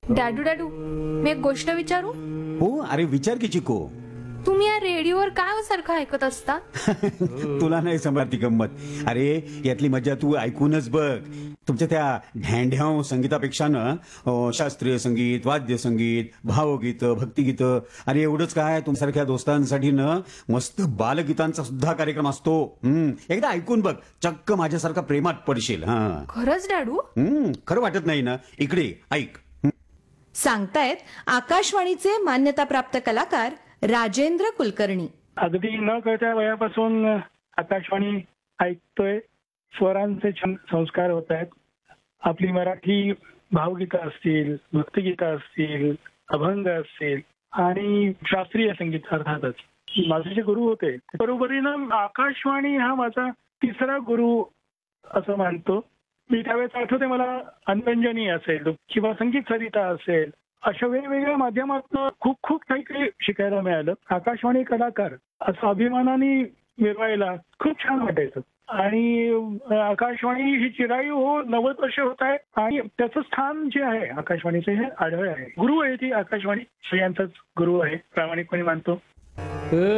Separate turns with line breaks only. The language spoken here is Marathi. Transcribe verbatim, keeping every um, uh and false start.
डॅडू डॅडू मी एक गोष्ट विचारू?
हो, अरे विचार की चिको.
तुम्ही या रेडिओवर काय हो सारखं ऐकत असता?
तुला नाही समजत ती गंमत. अरे यातली मजा तू ऐकूनच बघ. तुमच्या त्या ढॅंढ्याव संगीतापेक्षा ना अं, शास्त्रीय संगीत, वाद्य संगीत, भावगीत, भक्तिगीत, अरे एवढंच काय तुमच्यासारख्या दोस्तांसाठी ना मस्त बालगीतांचा सुद्धा कार्यक्रम असतो. हम्म एकदा ऐकून बघ, चक्क माझ्यासारखा प्रेमात पडशील. हा
खरंच डॅडू?
हम्म खरं वाटत नाही ना? इकडे ऐक.
सांगतायत आकाशवाणीचे मान्यताप्राप्त कलाकार राजेंद्र कुलकर्णी.
अगदी न कळत्या वयापासून आकाशवाणी ऐकतोय. स्वरांचे छान संस्कार होत आहेत. आपली मराठी भावगीतं असतील, भक्तिगीतं असतील, अभंग असतील आणि शास्त्रीय संगीत अर्थातच. माझे जे गुरु होते बरोबरीनं आकाशवाणी हा माझा तिसरा गुरु असं मानतो मी. त्यावेळेस आठवते मला अनरंजनी असेल किंवा संगीत सरिता असेल, अशा वेगवेगळ्या माध्यमातून खूप खूप काही काही शिकायला मिळालं. आकाशवाणी कलाकार असं अभिमानाने मिरवायला खूप छान वाटायचं. आणि आकाशवाणी ही चिरायू हो नव्वद वर्ष होत आहे आणि त्याचं स्थान जे आहे आकाशवाणीचं हे आढळ आहे. गुरु आहे ती आकाशवाणी, सगळ्यांचाच गुरु आहे, प्रामाणिकपणे मानतो.